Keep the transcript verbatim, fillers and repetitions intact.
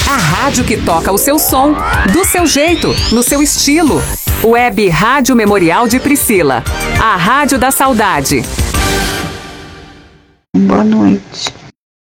A rádio que toca o seu som, do seu jeito, no seu estilo. Web Rádio Memorial de Priscila. A Rádio da Saudade. Boa noite.